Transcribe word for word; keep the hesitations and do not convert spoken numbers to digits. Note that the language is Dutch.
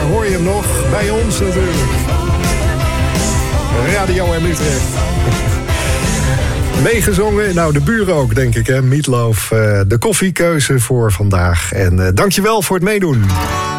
hoor je hem nog. Bij ons natuurlijk. Radio M Utrecht. Meegezongen, nou de buren ook denk ik hè. Meatloaf, uh, de koffiekeuze voor vandaag. En uh, dankjewel voor het meedoen.